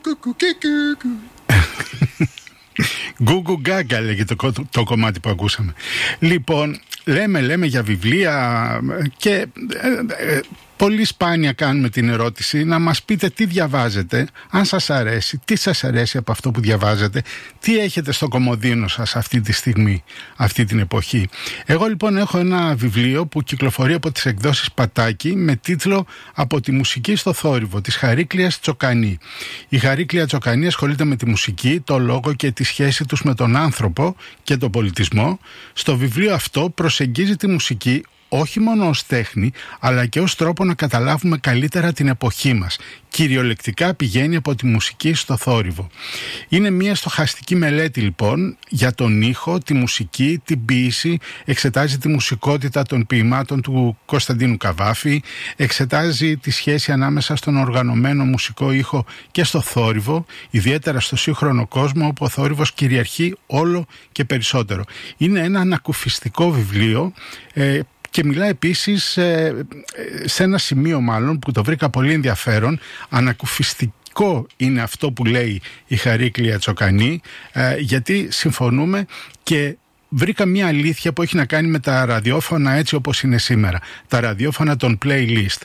Γκούγκου γκάγκα λέγεται το κομμάτι που ακούσαμε. Λοιπόν, λέμε για βιβλία και πολύ σπάνια κάνουμε την ερώτηση να μας πείτε τι διαβάζετε, αν σας αρέσει, τι σας αρέσει από αυτό που διαβάζετε, τι έχετε στο κομμωδίνο σας αυτή τη στιγμή, αυτή την εποχή. Εγώ λοιπόν έχω ένα βιβλίο που κυκλοφορεί από τις εκδόσεις Πατάκη με τίτλο «Από τη μουσική στο θόρυβο» της Χαρίκλειας Τσοκανή. Η Χαρίκλεια Τσοκανή ασχολείται με τη μουσική, το λόγο και τη σχέση τους με τον άνθρωπο και τον πολιτισμό. Στο βιβλίο αυτό προσεγγίζει τη μουσική όχι μόνο ως τέχνη, αλλά και ως τρόπο να καταλάβουμε καλύτερα την εποχή μας. Κυριολεκτικά πηγαίνει από τη μουσική στο θόρυβο. Είναι μια στοχαστική μελέτη λοιπόν για τον ήχο, τη μουσική, την ποίηση, εξετάζει τη μουσικότητα των ποιημάτων του Κωνσταντίνου Καβάφη, εξετάζει τη σχέση ανάμεσα στον οργανωμένο μουσικό ήχο και στο θόρυβο, ιδιαίτερα στο σύγχρονο κόσμο όπου ο θόρυβος κυριαρχεί όλο και περισσότερο. Είναι ένα ανακουφιστικό βιβλίο και μιλά επίσης σε ένα σημείο μάλλον που το βρήκα πολύ ενδιαφέρον. Ανακουφιστικό είναι αυτό που λέει η Χαρίκλεια Τσοκανή, γιατί συμφωνούμε και βρήκα μια αλήθεια που έχει να κάνει με τα ραδιόφωνα έτσι όπως είναι σήμερα. Τα ραδιόφωνα των playlist.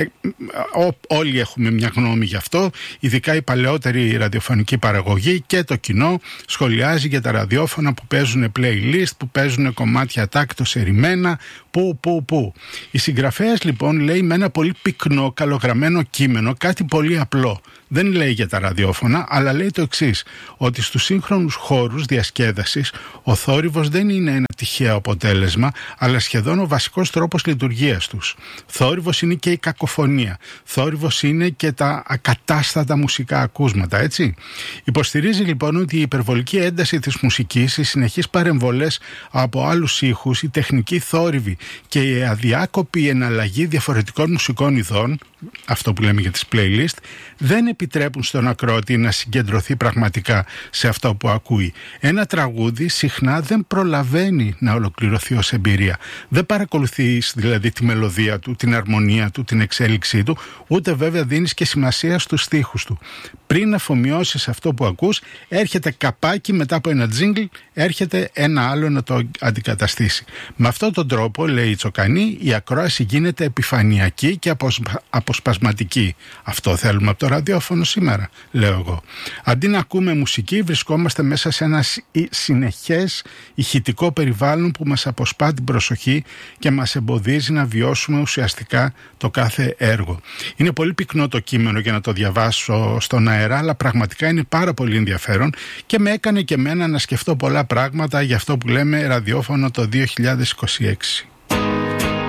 Όλοι έχουμε μια γνώμη γι' αυτό, ειδικά η παλαιότερη ραδιοφωνική παραγωγή και το κοινό σχολιάζει για τα ραδιόφωνα που παίζουν playlist, που παίζουν κομμάτια τάκτος ερημένα, που. Η συγγραφέας λοιπόν λέει με ένα πολύ πυκνό, καλογραμμένο κείμενο κάτι πολύ απλό. Δεν λέει για τα ραδιόφωνα, αλλά λέει το εξής, ότι στους σύγχρονους χώρους διασκέδασης ο θόρυβος δεν είναι ένα τυχαίο αποτέλεσμα, αλλά σχεδόν ο βασικός τρόπος λειτουργίας τους. Θόρυβος είναι και η κακοφωνία. Θόρυβος είναι και τα ακατάστατα μουσικά ακούσματα, έτσι. Υποστηρίζει λοιπόν ότι η υπερβολική ένταση της μουσικής, οι συνεχείς παρεμβολές από άλλους ήχους, η τεχνική θόρυβη και η αδιάκοπη εναλλαγή διαφορετικών μουσικών ειδών, αυτό που λέμε για τις playlist, δεν επιτρέπουν στον ακροατή να συγκεντρωθεί πραγματικά σε αυτό που ακούει. Ένα τραγούδι συχνά δεν προλαβαίνει να ολοκληρωθεί ως εμπειρία. Δεν παρακολουθείς δηλαδή τη μελωδία του, την αρμονία του, την εξέλιξή του, ούτε βέβαια δίνεις και σημασία στους στίχους του. Πριν αφομοιώσεις αυτό που ακούς, έρχεται καπάκι μετά από ένα τζίγκλ, έρχεται ένα άλλο να το αντικαταστήσει. Με αυτόν τον τρόπο, λέει η Τσοκανή, η ακρόαση γίνεται επιφανειακή και αποσπασματική. Αυτό θέλουμε από το ραδιόφωνο σήμερα, λέω εγώ. Αντί να ακούμε μουσική, βρισκόμαστε μέσα σε ένα συνεχές ηχητικό περιβάλλον που μας αποσπά την προσοχή και μας εμποδίζει να βιώσουμε ουσιαστικά το κάθε έργο. Είναι πολύ πυκνό το κείμενο για να το διαβάσω στον αέρα, αλλά πραγματικά είναι πάρα πολύ ενδιαφέρον και με έκανε και εμένα να σκεφτώ πολλά πράγματα για αυτό που λέμε ραδιόφωνο το 2026.